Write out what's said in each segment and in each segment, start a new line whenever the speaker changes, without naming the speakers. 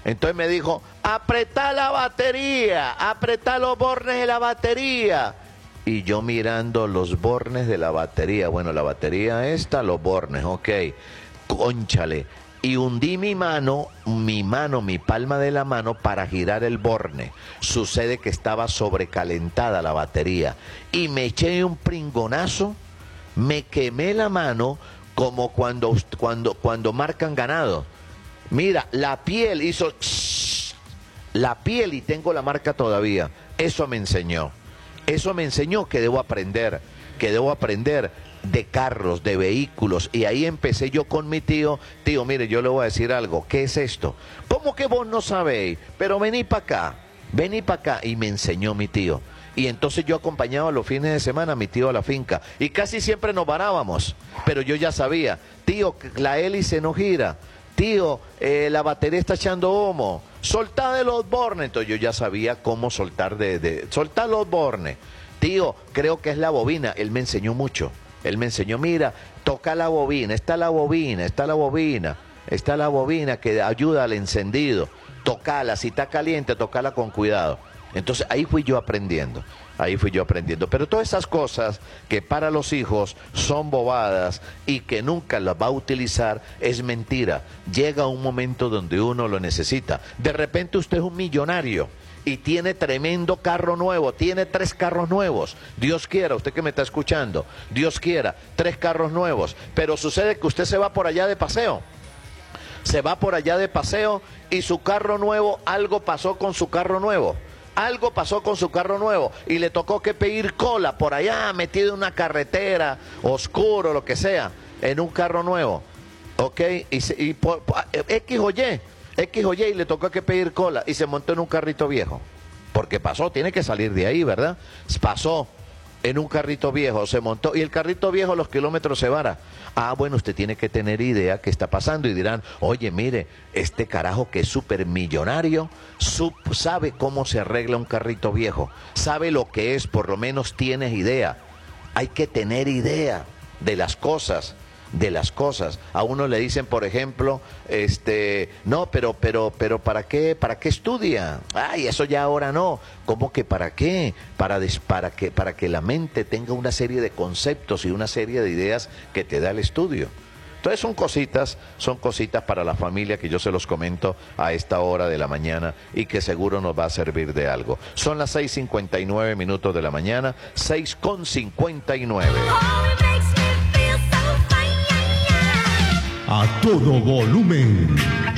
Entonces me dijo, apretá la batería, apretá los bornes de la batería. Y yo mirando los bornes de la batería, bueno, la batería esta, los bornes, ok, cónchale. Y hundí mi palma de la mano para girar el borne. Sucede que estaba sobrecalentada la batería. Y me eché un pringonazo, me quemé la mano como cuando marcan ganado. Mira, la piel hizo... La piel y tengo la marca todavía. Eso me enseñó que debo aprender de carros, de vehículos, y ahí empecé yo con mi tío, mire, yo le voy a decir algo, ¿qué es esto? ¿Cómo que vos no sabéis? Pero vení para acá, y me enseñó mi tío. Y entonces yo acompañaba los fines de semana a mi tío a la finca, y casi siempre nos varábamos, pero yo ya sabía, tío, la hélice no gira, tío, la batería está echando humo, soltá de los bornes. Entonces yo ya sabía cómo soltar soltar los bornes. Tío, creo que es la bobina. Él me enseñó mucho. Él me enseñó, mira, toca la bobina, está la bobina que ayuda al encendido. Tocala, si está caliente, tocala con cuidado. Entonces ahí fui yo aprendiendo. Pero todas esas cosas que para los hijos son bobadas y que nunca las va a utilizar, es mentira. Llega un momento donde uno lo necesita. De repente usted es un millonario y tiene tremendo carro nuevo, tiene 3 carros nuevos. Dios quiera, usted que me está escuchando, Dios quiera, 3 carros nuevos. Pero sucede que usted se va por allá de paseo. Y su carro nuevo, algo pasó con su carro nuevo. Y le tocó que pedir cola por allá, metido en una carretera, oscuro, lo que sea, en un carro nuevo. ¿Ok? Y por X o Y, y le tocó que pedir cola y se montó en un carrito viejo. Porque pasó, tiene que salir de ahí, ¿verdad? Pasó en un carrito viejo, se montó, y el carrito viejo los kilómetros se vara. Ah, bueno, usted tiene que tener idea qué está pasando y dirán, oye, mire, este carajo que es súper millonario, sabe cómo se arregla un carrito viejo, sabe lo que es, por lo menos tienes idea. Hay que tener idea de las cosas. A uno le dicen, por ejemplo, no, pero ¿para qué estudia? Ay, eso ya ahora no. ¿Cómo que para qué? Para que la mente tenga una serie de conceptos y una serie de ideas que te da el estudio. Entonces son cositas para la familia que yo se los comento a esta hora de la mañana y que seguro nos va a servir de algo. Son las 6:59 de la mañana, 6:59.
A todo volumen.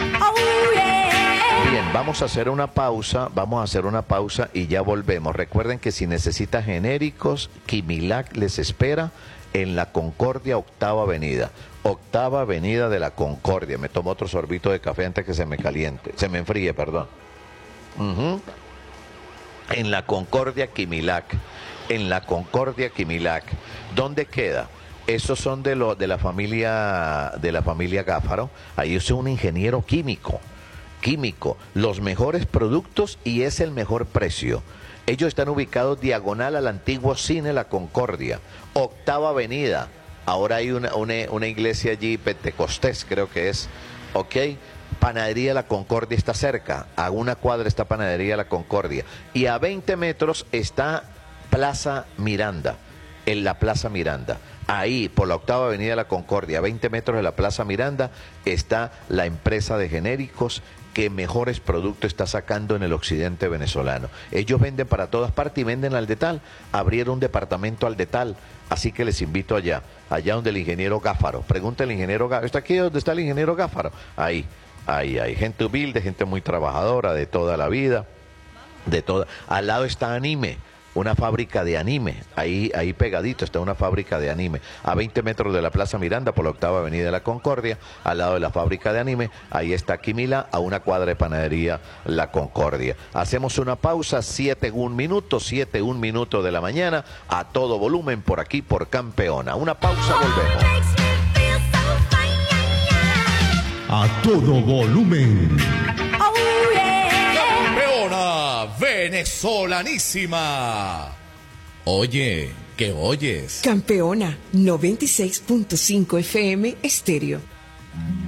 Bien, vamos a hacer una pausa y ya volvemos. Recuerden que si necesitan genéricos, Quimilac les espera en la Concordia, Octava Avenida de la Concordia. Me tomo otro sorbito de café antes que se me enfríe, perdón. En la Concordia Quimilac. ¿Dónde queda? Esos son de la familia Gáfaro. Ahí es un ingeniero químico, los mejores productos y es el mejor precio. Ellos están ubicados diagonal al antiguo cine La Concordia, Octava Avenida. Ahora hay una iglesia allí, Pentecostés creo que es, ¿ok? Panadería La Concordia está cerca, a una cuadra está Panadería La Concordia. Y a 20 metros está Plaza Miranda, en la Plaza Miranda. Ahí, por la Octava Avenida La Concordia, a 20 metros de la Plaza Miranda, está la empresa de genéricos que mejores productos está sacando en el occidente venezolano. Ellos venden para todas partes y venden al detal. Abrieron un departamento al detal, así que les invito allá donde el ingeniero Gáfaro. Pregunta el ingeniero Gáfaro. ¿Está aquí donde está el ingeniero Gáfaro? Ahí. Gente humilde, gente muy trabajadora de toda la vida. Al lado está Anime, una fábrica de anime, ahí pegadito está una fábrica de anime, a 20 metros de la Plaza Miranda, por la Octava Avenida de la Concordia, al lado de la fábrica de anime, ahí está Quimila, a una cuadra de Panadería La Concordia. Hacemos una pausa, 7:01 minutos de la mañana, a todo volumen por aquí, por Campeona. Una pausa, volvemos.
A todo volumen.
Venezolanísima. Oye, ¿qué oyes?
Campeona 96.5 FM Estéreo.